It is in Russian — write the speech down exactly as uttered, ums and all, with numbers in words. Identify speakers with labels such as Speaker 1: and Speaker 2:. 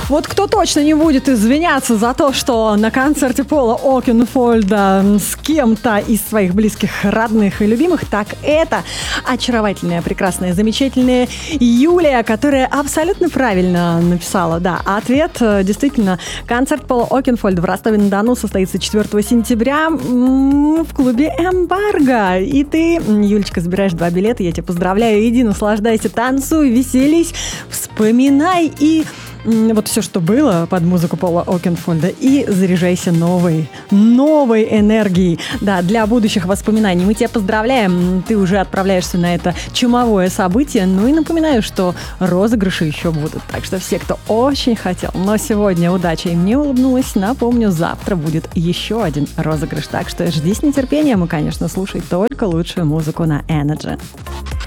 Speaker 1: Вот кто точно не будет извиняться за то, что на концерте Пола Окенфольда с кем-то из своих близких, родных и любимых, так это очаровательная, прекрасная, замечательная Юлия, которая абсолютно правильно написала. Да, ответ действительно. Концерт Пола Окенфольда в Ростове-на-Дону состоится четвёртого сентября в клубе «Эмбарго». И ты, Юлечка, забираешь два билета. Я тебя поздравляю. Иди, наслаждайся, танцуй, веселись, вспоминай и вот все, что было под музыку Пола Окенфольда, и заряжайся новой, новой энергией. Да, для будущих воспоминаний. Мы тебя поздравляем. Ты уже отправляешься на это чумовое событие. Ну и напоминаю, что розыгрыши еще будут. Так что все, кто очень хотел, но сегодня удача им не улыбнулась, напомню, завтра будет еще один розыгрыш. Так что жди с нетерпением и, конечно, слушай только лучшую музыку на Energy.